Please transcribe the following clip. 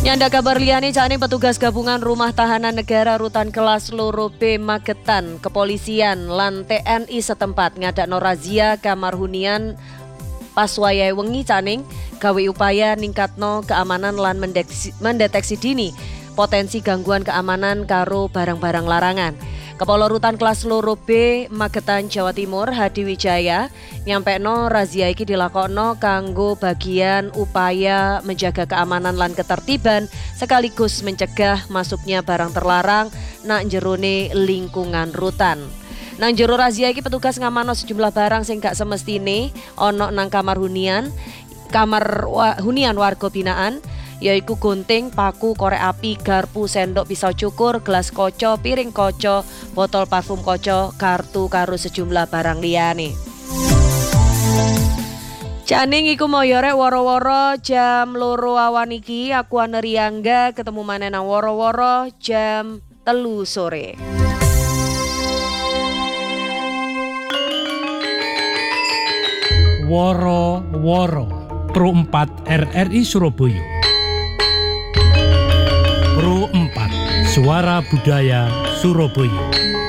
Nyanda kabar liyane jane petugas gabungan Rumah Tahanan Negara Rutan Kelas Loro B Magetan, kepolisian lan TNI setempat ngadakno razia kamar hunian pas wayahe wengi caning gawe upaya ningkatno keamanan lan mendeteksi dini potensi gangguan keamanan karo barang-barang larangan. Kepala Rutan Kelas Loro B Magetan Jawa Timur Hadi Wijaya nyampekno razia iki dilakokno kanggo bagian upaya menjaga keamanan lan ketertiban sekaligus mencegah masuknya barang terlarang nak jerone lingkungan rutan. Nang jero razia iki petugas ngamano sejumlah barang sing gak semestine ana nang kamar hunian warga binaan, yaiku gunting, paku, korek api, garpu, sendok, pisau cukur, gelas kaca, piring kaca, botol parfum kaca, kartu karo sejumlah barang liyane. Caning iku moyore woro-woro jam 2 awan iki aku Aneriangga ketemu maneh nang woro-woro jam 3 sore. Woro-woro Pro 4 RRI Surabaya. Pro 4 Suara Budaya Surabaya.